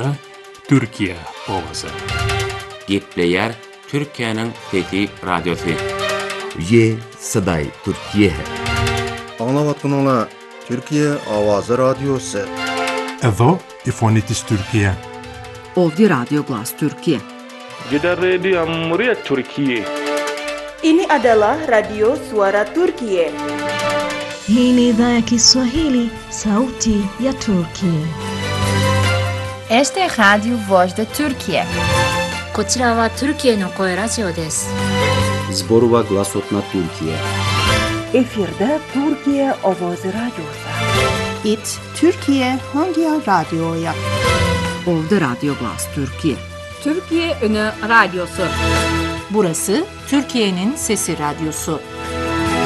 Bura Türkiye ovası. Gepleyer Türkiye'nin fethi radyosu. Ye Saday Türkiye. Anlavatkanlar Türkiye Avazı Radyosu. Evo İfonitis Türkiye. Ovdje Radio Glas Türkiye. Jeddah Radio Muria Türkiye. Ini adalah Radio Suara Turkiye. Hii ni idhaa ya Kiswahili, sauti ya Turkiye. Este es Radio Voz de Türkiye. こちらはトルキエの声ラジオです。 Zborova Glasotna Türkiye. Efirde Türkiye Avazı Radyosu. İt Türkiye Hangi Radyo'ya? Ovdje Radio Glas Türkiye. Türkiye Ünü Radyosu. Burası Türkiye'nin Sesi Radyosu.